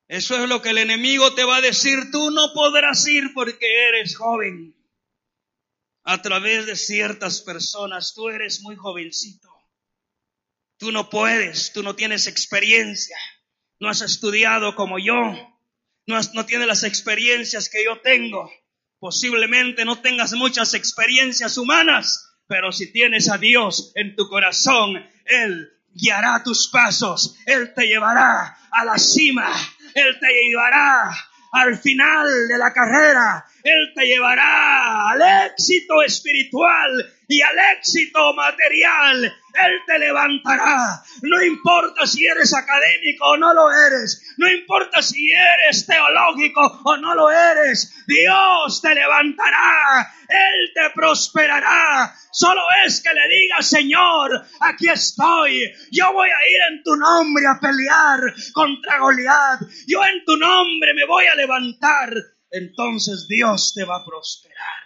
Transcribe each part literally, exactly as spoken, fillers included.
Eso es lo que el enemigo te va a decir. Tú no podrás ir porque eres joven. A través de ciertas personas, tú eres muy jovencito. Tú no puedes, tú no tienes experiencia. No has estudiado como yo. No, has, no tienes las experiencias que yo tengo. Posiblemente no tengas muchas experiencias humanas, pero si tienes a Dios en tu corazón, Él guiará tus pasos. Él te llevará a la cima. Él te llevará al final de la carrera. Él te llevará al éxito espiritual y al éxito material. Él te levantará. No importa si eres académico o no lo eres. No importa si eres teológico o no lo eres. Dios te levantará. Él te prosperará. Solo es que le digas: Señor, aquí estoy. Yo voy a ir en tu nombre a pelear contra Goliat. Yo en tu nombre me voy a levantar. Entonces Dios te va a prosperar.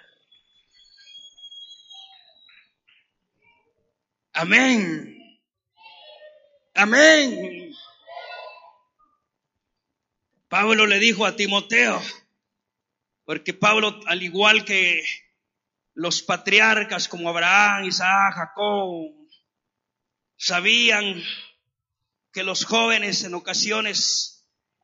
Amén. Amén. Pablo le dijo a Timoteo, porque Pablo, al igual que los patriarcas como Abraham, Isaac, Jacob, sabían que los jóvenes en ocasiones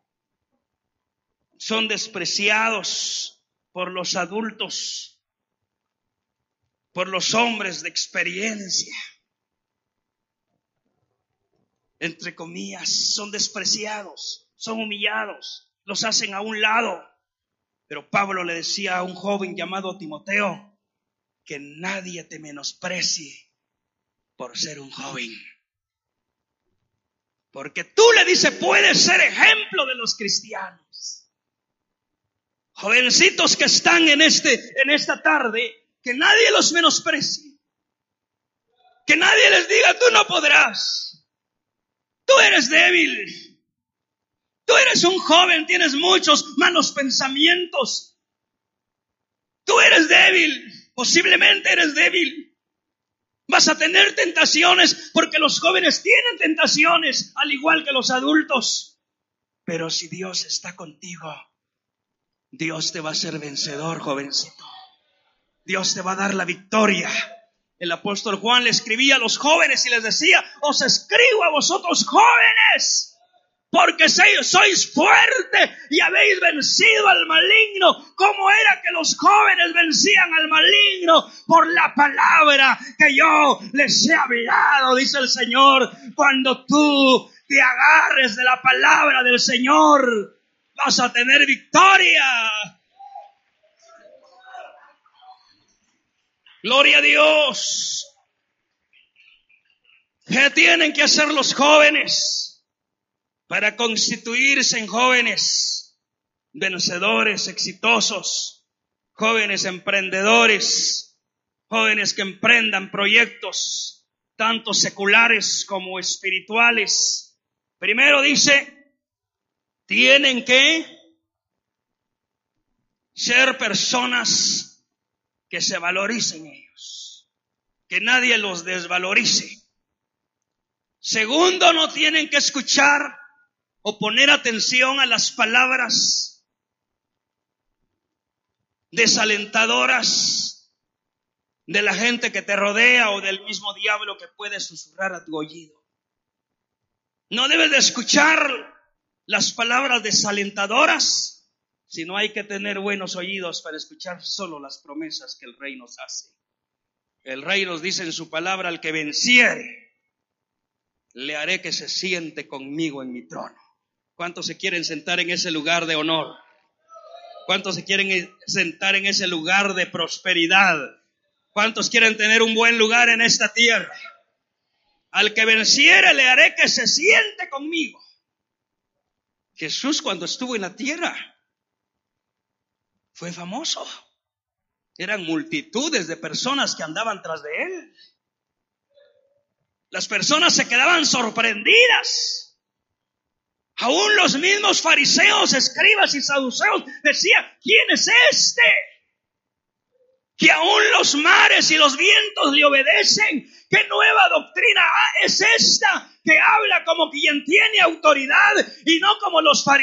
son despreciados por los adultos, por los hombres de experiencia. Entre comillas, son despreciados, son humillados, los hacen a un lado. Pero Pablo le decía a un joven llamado Timoteo que nadie te menosprecie por ser un joven. Porque tú, le dice, puedes ser ejemplo de los cristianos. Jovencitos que están en, este, en esta tarde, que nadie los menosprecie. Que nadie les diga: tú no podrás. Tú eres débil. Tú eres un joven, tienes muchos malos pensamientos. Tú eres débil. Posiblemente eres débil. Vas a tener tentaciones, porque los jóvenes tienen tentaciones, al igual que los adultos. Pero si Dios está contigo, Dios te va a hacer vencedor, jovencito. Dios te va a dar la victoria. El apóstol Juan le escribía a los jóvenes y les decía: os escribo a vosotros jóvenes, porque sois fuertes y habéis vencido al maligno. ¿Cómo era que los jóvenes vencían al maligno? Por la palabra que yo les he hablado, dice el Señor. Cuando tú te agarres de la palabra del Señor, vas a tener victoria. Gloria a Dios. ¿Qué tienen que hacer los jóvenes para constituirse en jóvenes vencedores, exitosos, jóvenes emprendedores, jóvenes que emprendan proyectos tanto seculares como espirituales? Primero dice, tienen que ser personas que se valoricen ellos, que nadie los desvalorice. Segundo, no tienen que escuchar o poner atención a las palabras desalentadoras de la gente que te rodea o del mismo diablo que puede susurrar a tu oído. No debes de escuchar las palabras desalentadoras, sino hay que tener buenos oídos para escuchar solo las promesas que el Rey nos hace. El Rey nos dice en su palabra: al que venciere, le haré que se siente conmigo en mi trono. ¿Cuántos se quieren sentar en ese lugar de honor? ¿Cuántos se quieren sentar en ese lugar de prosperidad? ¿Cuántos quieren tener un buen lugar en esta tierra? Al que venciere, le haré que se siente conmigo. Jesús, cuando estuvo en la tierra, fue famoso. Eran multitudes de personas que andaban tras de él. Las personas se quedaban sorprendidas. Aún los mismos fariseos, escribas y saduceos decían: ¿quién es este? Que aún los mares y los vientos le obedecen. ¿Qué nueva doctrina es esta? Que habla como quien tiene autoridad y no como los fariseos.